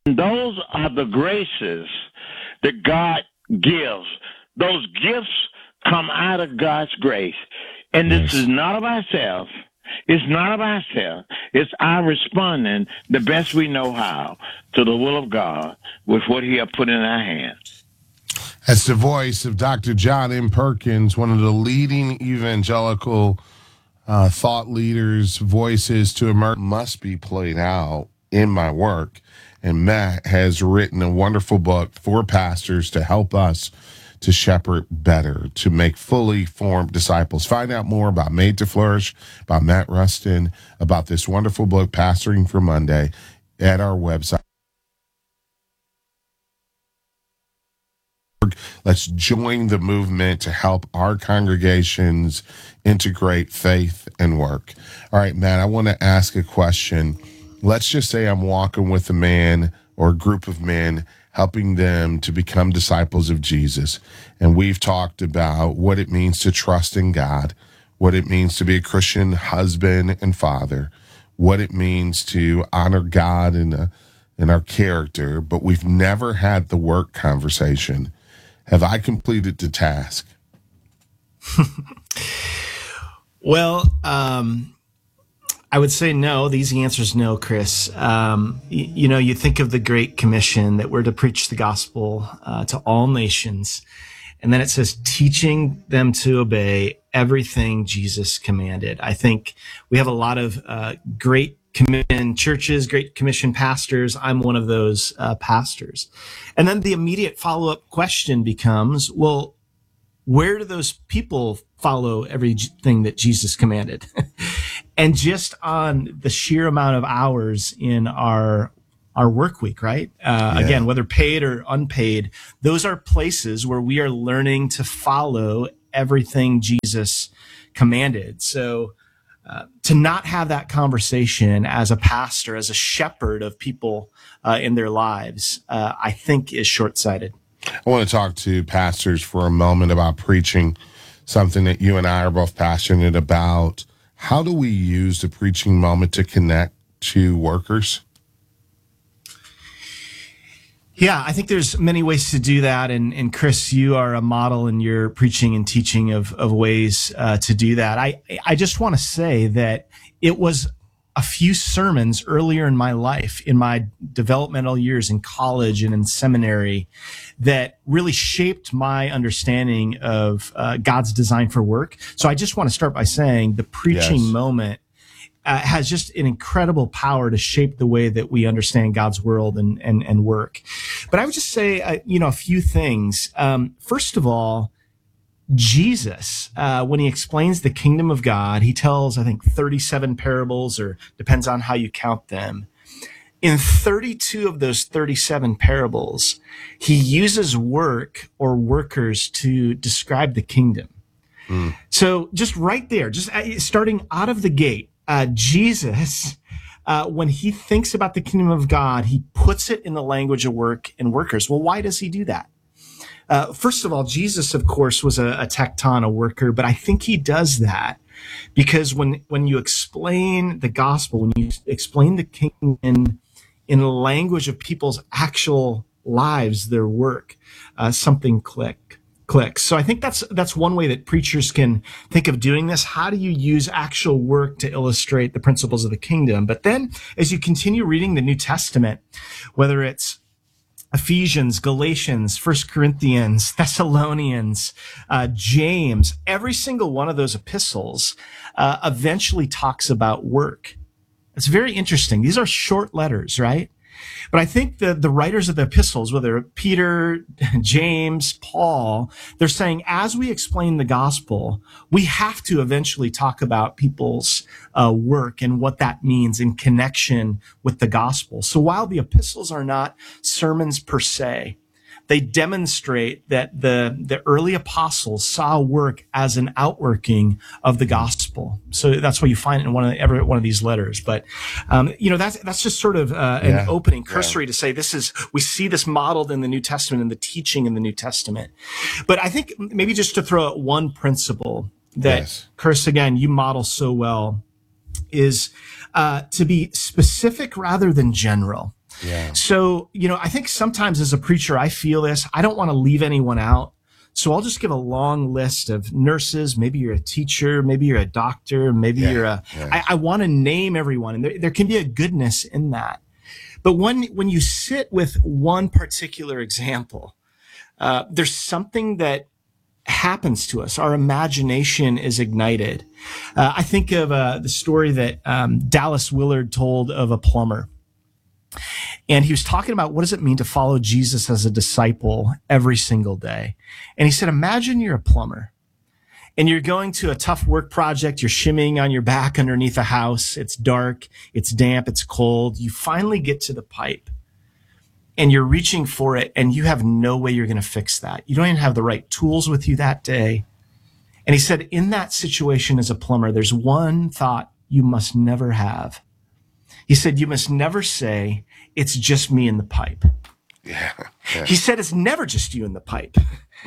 Those are the graces that God gives. Those gifts come out of God's grace. And this is not of ourselves. It's not of ourselves. It's our responding the best we know how to the will of God with what he has put in our hands. That's the voice of Dr. John M. Perkins, one of the leading evangelical thought leaders, voices to emerge. Must be played out in my work. And Matt has written a wonderful book for pastors to help us to shepherd better, to make fully formed disciples. Find out more about Made to Flourish, about Matt Rustin, about this wonderful book, Pastoring for Monday, at our website. Let's join the movement to help our congregations integrate faith and work. All right, Matt, I want to ask a question. Let's just say I'm walking with a man or a group of men, helping them to become disciples of Jesus. And we've talked about what it means to trust in God, what it means to be a Christian husband and father, what it means to honor God in our character, but we've never had the work conversation. Have I completed the task? Well, I would say no. The easy answer is no, Chris. You think of the Great Commission that we're to preach the gospel to all nations. And then it says, teaching them to obey everything Jesus commanded. I think we have a lot of great commission churches, Great Commission pastors. I'm one of those pastors. And then the immediate follow-up question becomes, well, where do those people follow everything that Jesus commanded? And just on the sheer amount of hours in our work week, right? Again, whether paid or unpaid, those are places where we are learning to follow everything Jesus commanded. So to not have that conversation as a pastor, as a shepherd of people in their lives, I think is short-sighted. I want to talk to pastors for a moment about preaching, something that you and I are both passionate about. How do we use the preaching moment to connect to workers? Yeah, I think there's many ways to do that. And Chris, you are a model in your preaching and teaching of ways to do that. I just want to say that it was a few sermons earlier in my life, in my developmental years in college and in seminary, that really shaped my understanding of God's design for work. So I just want to start by saying the preaching moment has just an incredible power to shape the way that we understand God's world and work. But I would just say, a few things. First of all, Jesus, when he explains the kingdom of God, he tells, I think, 37 parables, or depends on how you count them. In 32 of those 37 parables, he uses work or workers to describe the kingdom. So just right there, just starting out of the gate, Jesus, when he thinks about the kingdom of God, he puts it in the language of work and workers. Well, why does he do that? First of all, Jesus, of course, was a tekton, a worker, but I think he does that because when you explain the gospel, when you explain the kingdom in the language of people's actual lives, their work, something clicks. So I think that's one way that preachers can think of doing this. How do you use actual work to illustrate the principles of the kingdom? But then as you continue reading the New Testament, whether it's Ephesians, Galatians, 1 Corinthians, Thessalonians, James, every single one of those epistles eventually talks about work. It's very interesting. These are short letters, right? But I think the writers of the epistles, whether Peter, James, Paul, they're saying as we explain the gospel, we have to eventually talk about people's work and what that means in connection with the gospel. So while the epistles are not sermons per se, they demonstrate that the early apostles saw work as an outworking of the gospel. So that's why you find it in every one of these letters. But, that's just sort of an opening cursory to say we see this modeled in the New Testament and the teaching in the New Testament. But I think maybe just to throw out one principle that, Chris, again, you model so well is to be specific rather than general. Yeah. So, I think sometimes as a preacher, I feel this. I don't want to leave anyone out. So I'll just give a long list of nurses. Maybe you're a teacher. Maybe you're a doctor. Maybe you're I want to name everyone. And there can be a goodness in that. But when you sit with one particular example, there's something that happens to us. Our imagination is ignited. I think of the story that Dallas Willard told of a plumber. And he was talking about what does it mean to follow Jesus as a disciple every single day. And he said, imagine you're a plumber and you're going to a tough work project. You're shimmying on your back underneath a house. It's dark. It's damp. It's cold. You finally get to the pipe and you're reaching for it and you have no way you're going to fix that. You don't even have the right tools with you that day. And he said, in that situation as a plumber, there's one thought you must never have. He said, you must never say, it's just me in the pipe. Yeah. He said, it's never just you in the pipe.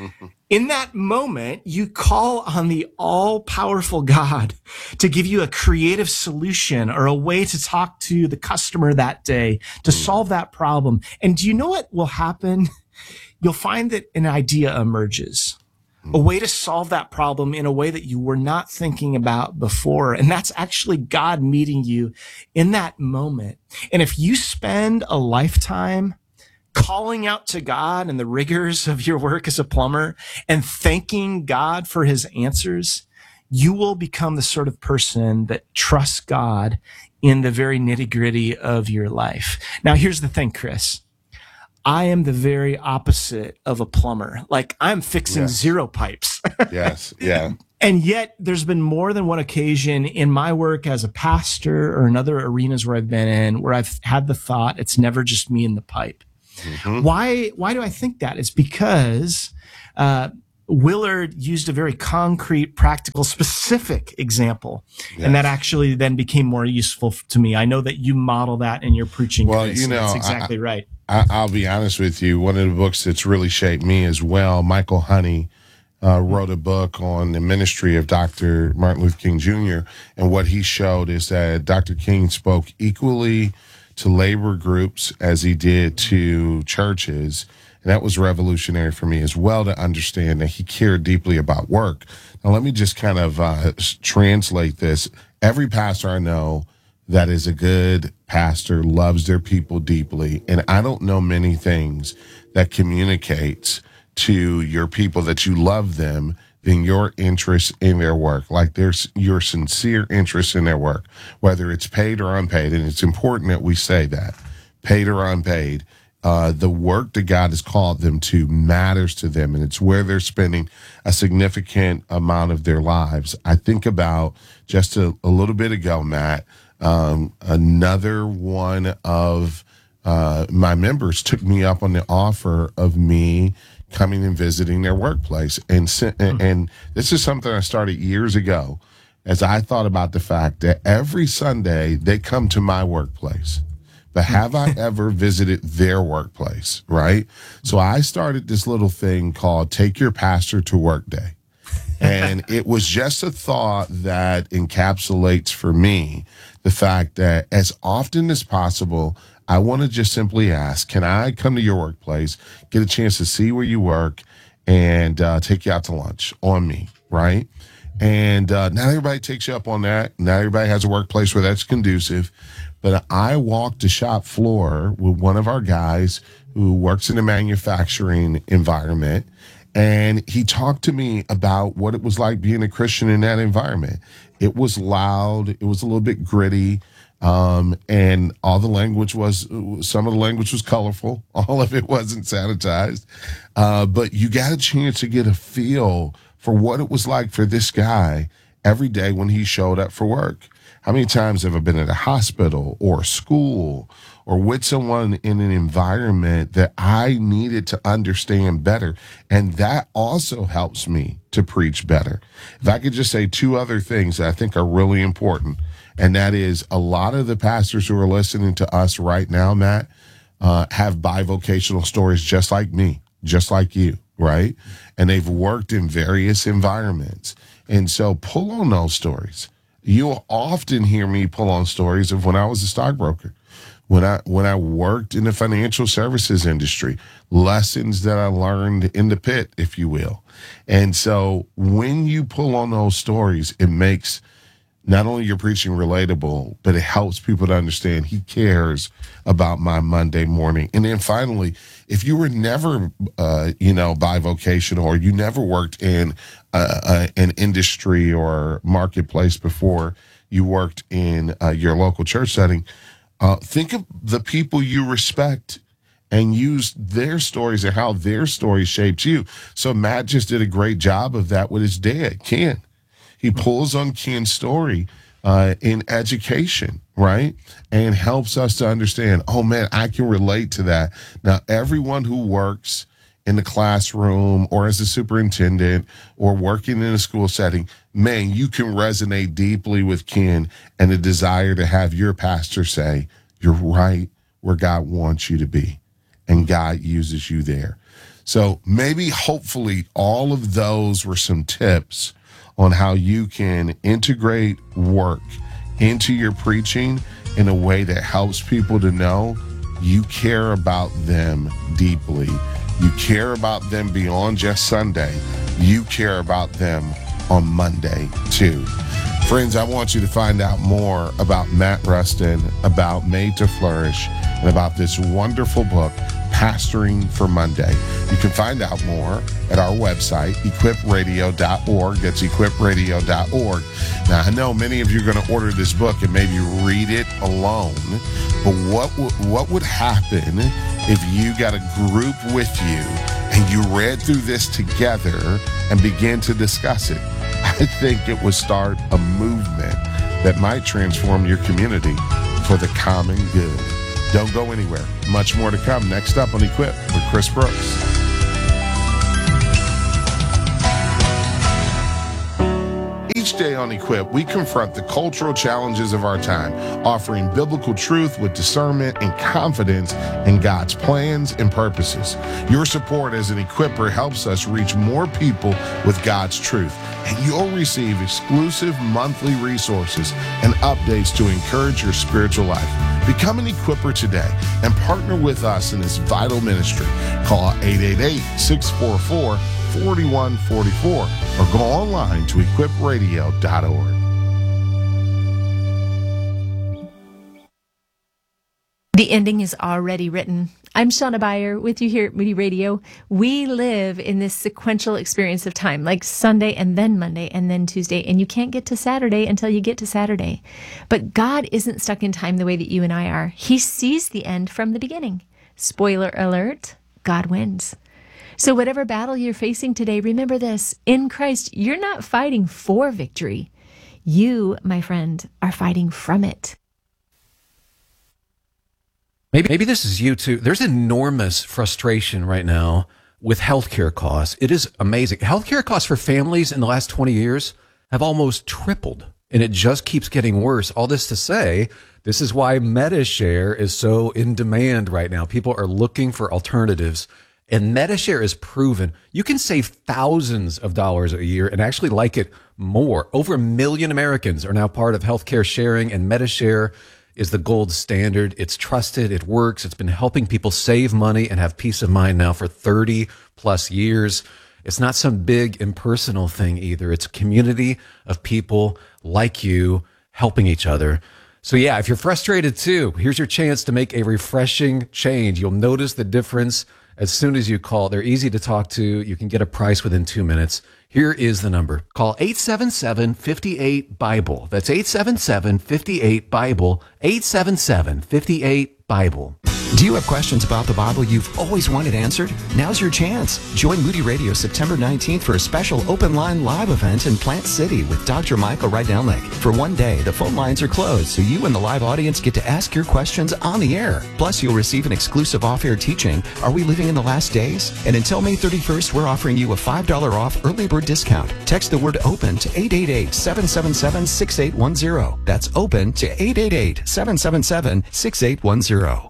In that moment, you call on the all-powerful God to give you a creative solution or a way to talk to the customer that day to solve that problem. And do you know what will happen? You'll find that an idea emerges. A way to solve that problem in a way that you were not thinking about before. And that's actually God meeting you in that moment. And if you spend a lifetime calling out to God and the rigors of your work as a plumber and thanking God for his answers, you will become the sort of person that trusts God in the very nitty-gritty of your life. Now, here's the thing, Chris. I am the very opposite of a plumber. Like I'm fixing zero pipes. Yes. Yeah. And yet there's been more than one occasion in my work as a pastor or in other arenas where I've been in where I've had the thought, it's never just me in the pipe. Mm-hmm. Why do I think that? It's because, Willard used a very concrete, practical, specific example. Yes. And that actually then became more useful to me. I know that you model that in your preaching. Well, Chris, that's exactly right. I'll be honest with you. One of the books that's really shaped me as well, Michael Honey wrote a book on the ministry of Dr. Martin Luther King Jr. And what he showed is that Dr. King spoke equally to labor groups as he did to churches. And that was revolutionary for me as well to understand that he cared deeply about work. Now, let me just kind of translate this. Every pastor I know that is a good pastor loves their people deeply. And I don't know many things that communicates to your people that you love them than your interest in their work, like there's your sincere interest in their work, whether it's paid or unpaid. And it's important that we say that, paid or unpaid. The work that God has called them to matters to them, and it's where they're spending a significant amount of their lives. I think about just a little bit ago, Matt, another one of my members took me up on the offer of me coming and visiting their workplace. And this is something I started years ago as I thought about the fact that every Sunday they come to my workplace. But have I ever visited their workplace, right? So I started this little thing called Take Your Pastor to Work Day. And it was just a thought that encapsulates for me the fact that as often as possible, I want to just simply ask, can I come to your workplace, get a chance to see where you work, and take you out to lunch on me, right? And not everybody takes you up on that. Not everybody has a workplace where that's conducive. But I walked the shop floor with one of our guys who works in a manufacturing environment, and he talked to me about what it was like being a Christian in that environment. It was loud. It was a little bit gritty. And all the language some of the language was colorful. All of it wasn't sanitized. But you got a chance to get a feel for what it was like for this guy every day when he showed up for work. How many times have I been at a hospital or a school or with someone in an environment that I needed to understand better? And that also helps me to preach better. If I could just say two other things that I think are really important, and that is a lot of the pastors who are listening to us right now, Matt, have bivocational stories just like me, just like you, right? And they've worked in various environments. And so pull on those stories. You'll often hear me pull on stories of when I was a stockbroker, when I worked in the financial services industry, lessons that I learned in the pit, if you will. And so when you pull on those stories, it makes not only your preaching relatable, but it helps people to understand he cares about my Monday morning. And then finally, if you were never, bivocational, or you never worked in an industry or marketplace before you worked in your local church setting, think of the people you respect and use their stories and how their stories shaped you. So Matt just did a great job of that with his dad, Ken. He pulls on Ken's story in education, right? And helps us to understand, oh man, I can relate to that. Now, everyone who works in the classroom or as a superintendent or working in a school setting, man, you can resonate deeply with Ken and the desire to have your pastor say, you're right where God wants you to be, and God uses you there. So maybe, hopefully, all of those were some tips on how you can integrate work into your preaching in a way that helps people to know you care about them deeply. You care about them beyond just Sunday. You care about them on Monday too. Friends, I want you to find out more about Matt Rustin, about Made to Flourish, and about this wonderful book, Pastoring for Monday. You can find out more at our website, equipradio.org. That's equipradio.org. Now, I know many of you are going to order this book and maybe read it alone, but what would happen if you got a group with you and you read through this together and began to discuss it? I think it would start a movement that might transform your community for the common good. Don't go anywhere. Much more to come next up on Equip with Chris Brooks. Each day on Equip, we confront the cultural challenges of our time, offering biblical truth with discernment and confidence in God's plans and purposes. Your support as an equipper helps us reach more people with God's truth, and you'll receive exclusive monthly resources and updates to encourage your spiritual life. Become an equipper today and partner with us in this vital ministry. Call 888-644-4144 or go online to equipradio.org. The ending is already written. I'm Shauna Beyer with you here at Moody Radio. We live in this sequential experience of time, like Sunday and then Monday and then Tuesday, and you can't get to Saturday until you get to Saturday. But God isn't stuck in time the way that you and I are. He sees the end from the beginning. Spoiler alert, God wins. So whatever battle you're facing today, remember this: in Christ, you're not fighting for victory. You, my friend, are fighting from it. Maybe this is you too. There's enormous frustration right now with healthcare costs. It is amazing. Healthcare costs for families in the last 20 years have almost tripled, and it just keeps getting worse. All this to say, this is why MediShare is so in demand right now. People are looking for alternatives, and MediShare is proven. You can save thousands of dollars a year and actually like it more. Over 1 million Americans are now part of healthcare sharing, and MediShare is the gold standard. It's trusted. It works. It's been helping people save money and have peace of mind now for 30 plus years. It's not some big impersonal thing either. It's a community of people like you helping each other. So yeah, if you're frustrated too, here's your chance to make a refreshing change. You'll notice the difference as soon as you call. They're easy to talk to. You can get a price within 2 minutes. Here is the number. Call 877-58-BIBLE. That's 877-58-BIBLE. 877-58-BIBLE. Do you have questions about the Bible you've always wanted answered? Now's your chance. Join Moody Radio September 19th for a special open line live event in Plant City with Dr. Michael Rydelnik. For one day, the phone lines are closed, so you and the live audience get to ask your questions on the air. Plus, you'll receive an exclusive off-air teaching, Are We Living in the Last Days? And until May 31st, we're offering you a $5 off early bird discount. Text the word OPEN to 888-777-6810. That's OPEN to 888-777-6810.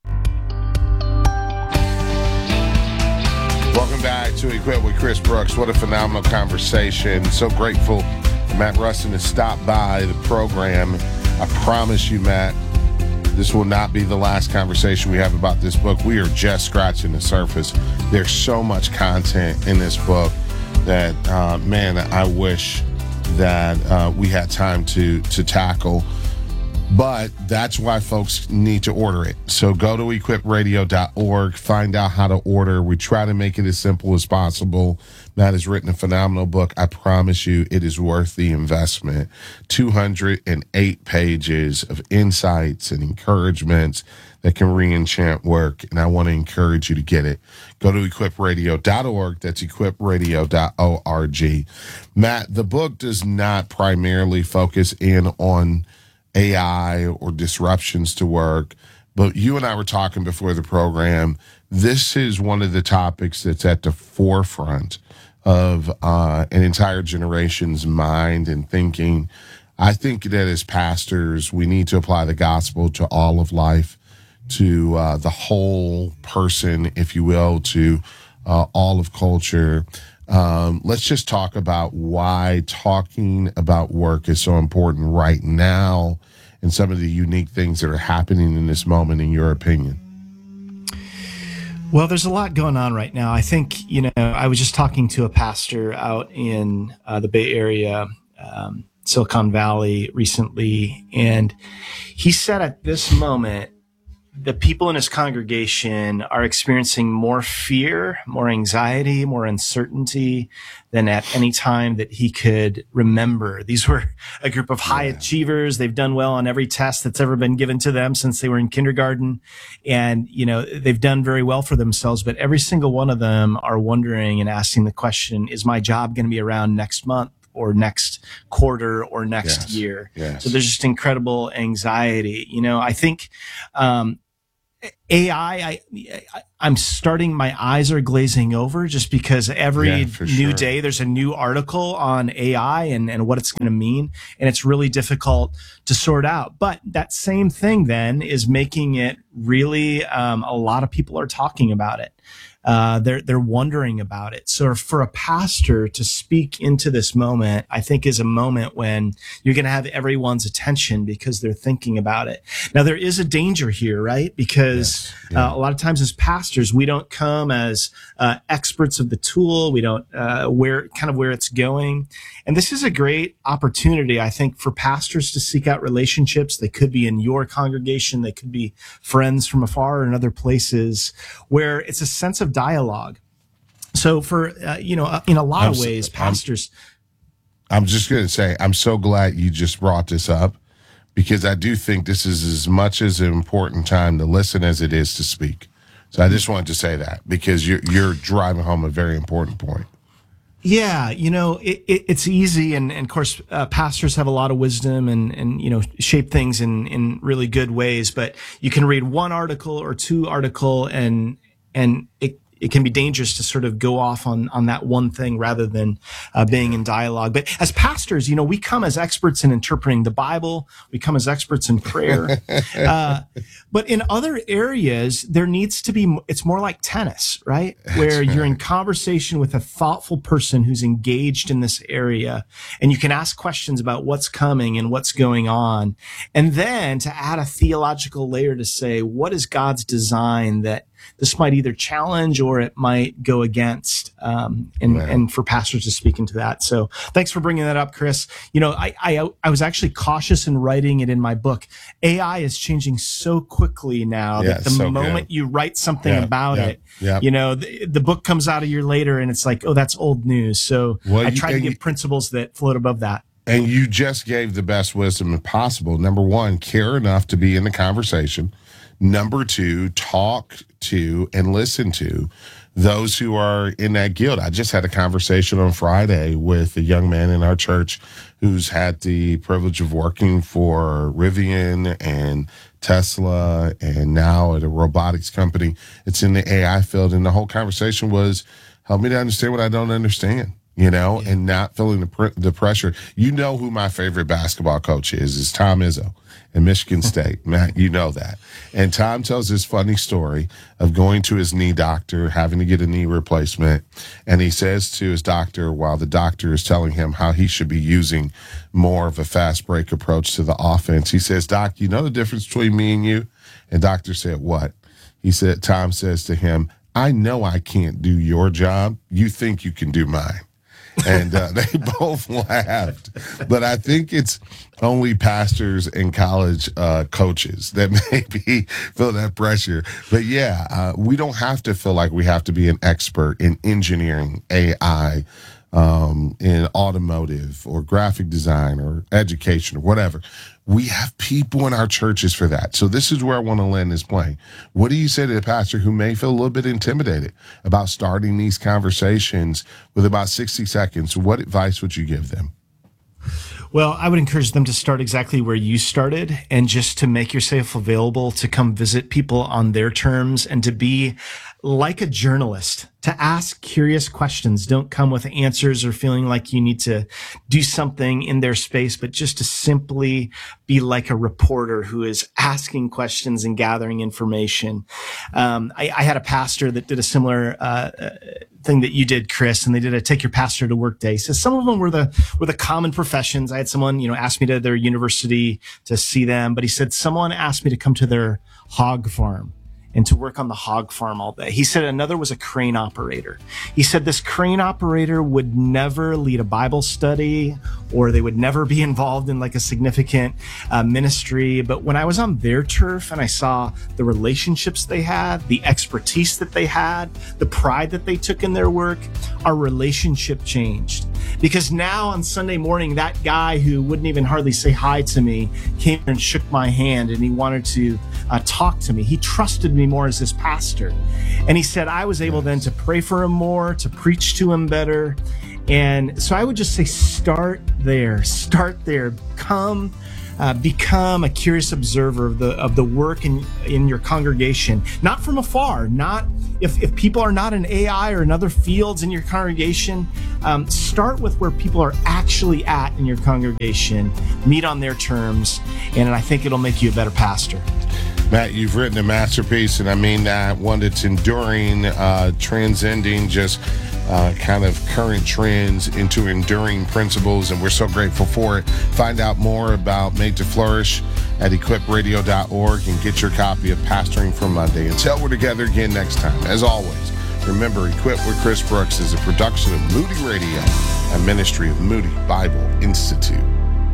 Welcome back to Equip with Chris Brooks. What a phenomenal conversation. So grateful for Matt Rustin to stop by the program. I promise you, Matt, This will not be the last conversation we have about this book. We are just scratching the surface. There's so much content in this book that, man, I wish that we had time to tackle. But that's why folks need to order it. So go to equipradio.org, find out how to order. We try to make it as simple as possible. Matt has written a phenomenal book. I promise you it is worth the investment. 208 pages of insights and encouragements that can re-enchant work. And I want to encourage you to get it. Go to equipradio.org. That's equipradio.org. Matt, the book does not primarily focus in on AI or disruptions to work, but you and I were talking before the program. This is one of the topics that's at the forefront of an entire generation's mind and thinking. I think that as pastors, we need to apply the gospel to all of life, to the whole person, if you will, to all of culture. Let's just talk about why talking about work is so important right now and some of the unique things that are happening in this moment, in your opinion. Well, there's a lot going on right now. I think, I was just talking to a pastor out in the Bay Area, Silicon Valley recently, and he said at this moment, the people in his congregation are experiencing more fear, more anxiety, more uncertainty than at any time that he could remember. These were a group of high achievers. They've done well on every test that's ever been given to them since they were in kindergarten. And, they've done very well for themselves, but every single one of them are wondering and asking the question, is my job going to be around next month or next quarter or next year? Yes. So there's just incredible anxiety. I think, AI, I'm starting, my eyes are glazing over just because every new day there's a new article on AI and what it's going to mean. And it's really difficult to sort out. But that same thing then is making it really, a lot of people are talking about it. They're wondering about it. So for a pastor to speak into this moment, I think is a moment when you're going to have everyone's attention because they're thinking about it. Now, there is a danger here, right? Because a lot of times as pastors, we don't come as experts of the tool. We don't where it's going. And this is a great opportunity, I think, for pastors to seek out relationships. They could be in your congregation. They could be friends from afar or in other places where it's a sense of dialogue. So for, in a lot of ways, pastors. I'm just going to say, I'm so glad you just brought this up, because I do think this is as much as an important time to listen as it is to speak. So I just wanted to say that because you're driving home a very important point. Yeah, it's easy, and of course, pastors have a lot of wisdom and shape things in really good ways. But you can read one article or two article, and it can be dangerous to sort of go off on that one thing rather than being in dialogue. But as pastors, we come as experts in interpreting the Bible. We come as experts in prayer. But in other areas, there needs to be, it's more like tennis, right? Where you're in conversation with a thoughtful person who's engaged in this area, and you can ask questions about what's coming and what's going on. And then to add a theological layer to say, what is God's design that this might either challenge or it might go against, and for pastors to speak into that. So thanks for bringing that up, Chris. I was actually cautious in writing it in my book. AI is changing so quickly now that the moment you write something about it, the book comes out a year later and it's like, oh, that's old news. So I try to give principles that float above that. And you just gave the best wisdom possible. Number one, care enough to be in the conversation. Number two, talk to and listen to those who are in that guild. I just had a conversation on Friday with a young man in our church who's had the privilege of working for Rivian and Tesla and now at a robotics company. It's in the AI field. And the whole conversation was, help me to understand what I don't understand. and not feeling the pressure. You know who my favorite basketball coach is Tom Izzo in Michigan State. Matt, you know that. And Tom tells this funny story of going to his knee doctor, having to get a knee replacement. And he says to his doctor, while the doctor is telling him how he should be using more of a fast break approach to the offense, he says, "Doc, you know the difference between me and you?" And doctor said, "What?" Tom says to him, "I know I can't do your job. You think you can do mine." And they both laughed. But I think it's only pastors and college coaches that maybe feel that pressure. But yeah, we don't have to feel like we have to be an expert in engineering, AI, in automotive or graphic design or education or whatever. We have people in our churches for that. So this is where I want to land this plane. What do you say to the pastor who may feel a little bit intimidated about starting these conversations with about 60 seconds? What advice would you give them? Well, I would encourage them to start exactly where you started, and just to make yourself available to come visit people on their terms, and to be like a journalist, to ask curious questions. Don't come with answers or feeling like you need to do something in their space, but just to simply be like a reporter who is asking questions and gathering information. I had a pastor that did a similar thing that you did, Chris, and they did a Take Your Pastor to Work day. So some of them were the common professions. I had someone, ask me to their university to see them, but he said someone asked me to come to their hog farm and to work on the hog farm all day. He said another was a crane operator. He said this crane operator would never lead a Bible study, or they would never be involved in like a significant ministry. But when I was on their turf and I saw the relationships they had, the expertise that they had, the pride that they took in their work, our relationship changed. Because now on Sunday morning, that guy who wouldn't even hardly say hi to me came and shook my hand, and he wanted to talk to me. He trusted me more as his pastor. And he said I was able then to pray for him more, to preach to him better. And so I would just say, start there. Become a curious observer of the work in your congregation, not from afar, not if people are not in AI or in other fields in your congregation. Start with where people are actually at in your congregation, meet on their terms, and I think it'll make you a better pastor. Matt, you've written a masterpiece, and I mean that, one that's enduring, transcending just kind of current trends into enduring principles, and we're so grateful for it. Find out more about Made to Flourish at equipradio.org and get your copy of Pastoring for Monday. Until we're together again next time, as always, remember, Equipped with Chris Brooks is a production of Moody Radio, a ministry of Moody Bible Institute.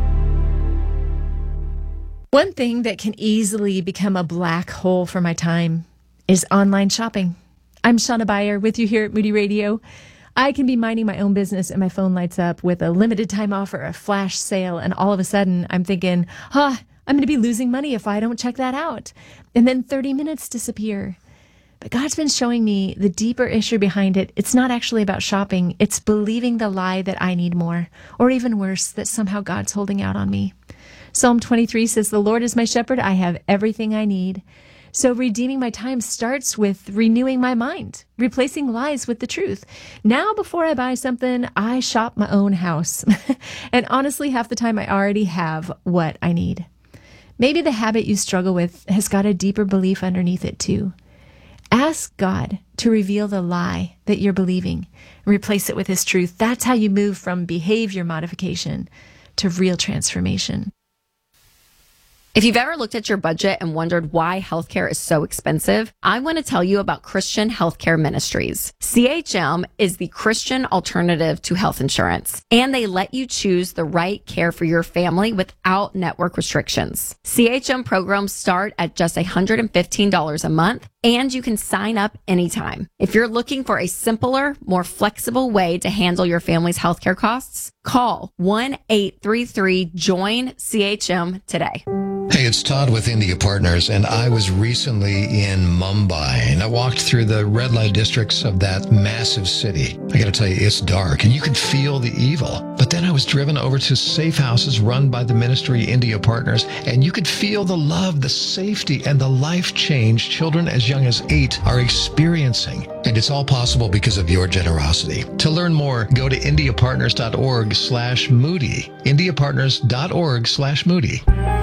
One thing that can easily become a black hole for my time is online shopping. I'm Shauna Beyer with you here at Moody Radio. I can be minding my own business and my phone lights up with a limited time offer, a flash sale, and all of a sudden I'm thinking, I'm going to be losing money if I don't check that out. And then 30 minutes disappear. But God's been showing me the deeper issue behind it. It's not actually about shopping. It's believing the lie that I need more, or even worse, that somehow God's holding out on me. Psalm 23 says, "The Lord is my shepherd. I have everything I need." So redeeming my time starts with renewing my mind, replacing lies with the truth. Now, before I buy something, I shop my own house. And honestly, half the time I already have what I need. Maybe the habit you struggle with has got a deeper belief underneath it too. Ask God to reveal the lie that you're believing and replace it with His truth. That's how you move from behavior modification to real transformation. If you've ever looked at your budget and wondered why healthcare is so expensive, I want to tell you about Christian Healthcare Ministries. CHM is the Christian alternative to health insurance, and they let you choose the right care for your family without network restrictions. CHM programs start at just $115 a month, and you can sign up anytime. If you're looking for a simpler, more flexible way to handle your family's healthcare costs, call 1-833-JOIN-CHM today. Hey, it's Todd with India Partners, and I was recently in Mumbai, and I walked through the red light districts of that massive city. I gotta tell you, it's dark, and you can feel the evil. But then I was driven over to safe houses run by the ministry India Partners, and you could feel the love, the safety, and the life change children as young as 8 are experiencing. And it's all possible because of your generosity. To learn more, go to indiapartners.org/Moody. indiapartners.org/Moody.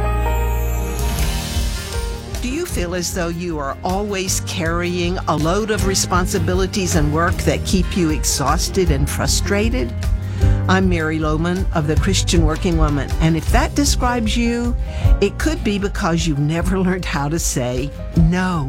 Do you feel as though you are always carrying a load of responsibilities and work that keep you exhausted and frustrated? I'm Mary Lohman of the Christian Working Woman, and if that describes you, it could be because you've never learned how to say no.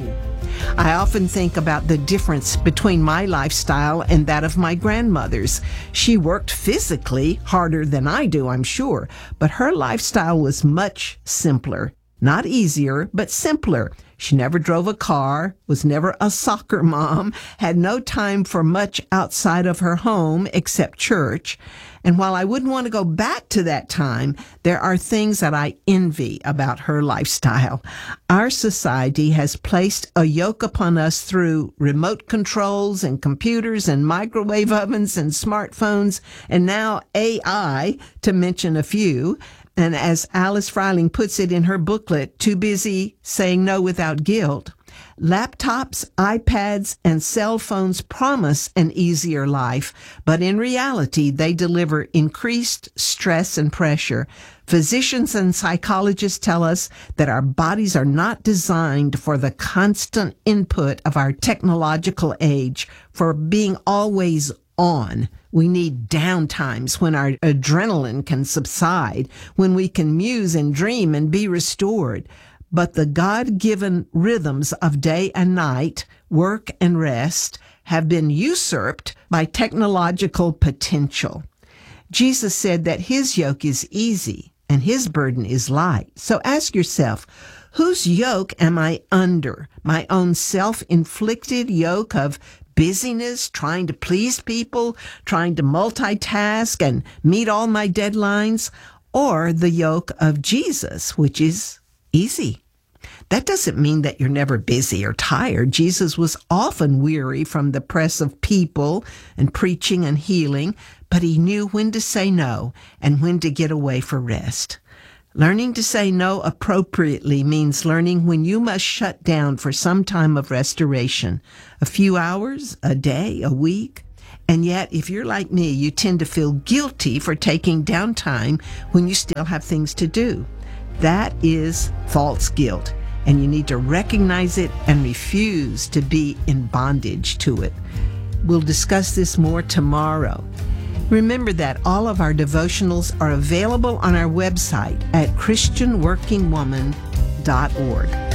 I often think about the difference between my lifestyle and that of my grandmother's. She worked physically harder than I do, I'm sure, but her lifestyle was much simpler. Not easier, but simpler. She never drove a car, was never a soccer mom, had no time for much outside of her home except church. And while I wouldn't want to go back to that time, there are things that I envy about her lifestyle. Our society has placed a yoke upon us through remote controls and computers and microwave ovens and smartphones and now AI, to mention a few. And as Alice Freiling puts it in her booklet, Too Busy Saying No Without Guilt, laptops, iPads, and cell phones promise an easier life, but in reality, they deliver increased stress and pressure. Physicians and psychologists tell us that our bodies are not designed for the constant input of our technological age, for being always on. We need downtimes when our adrenaline can subside, when we can muse and dream and be restored. But the God-given rhythms of day and night, work and rest, have been usurped by technological potential. Jesus said that his yoke is easy and his burden is light. So ask yourself, whose yoke am I under? My own self-inflicted yoke of busyness, trying to please people, trying to multitask and meet all my deadlines, or the yoke of Jesus, which is easy? That doesn't mean that you're never busy or tired. Jesus was often weary from the press of people and preaching and healing, but he knew when to say no and when to get away for rest. Learning to say no appropriately means learning when you must shut down for some time of restoration, a few hours, a day, a week. And yet, if you're like me, you tend to feel guilty for taking downtime when you still have things to do. That is false guilt, and you need to recognize it and refuse to be in bondage to it. We'll discuss this more tomorrow. Remember that all of our devotionals are available on our website at christianworkingwoman.org.